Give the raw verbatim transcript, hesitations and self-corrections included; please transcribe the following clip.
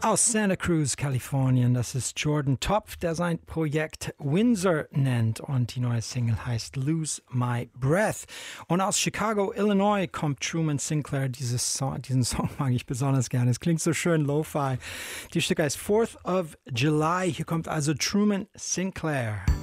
Aus Santa Cruz, Kalifornien, das ist Jordan Topf, der sein Projekt Windsor nennt und die neue Single heißt Lose My Breath. Und aus Chicago, Illinois kommt Truman Sinclair. Dieses Song, diesen Song mag ich besonders gerne. Es klingt so schön Lo-Fi. Die Stück heißt Fourth of July. Hier kommt also Truman Sinclair.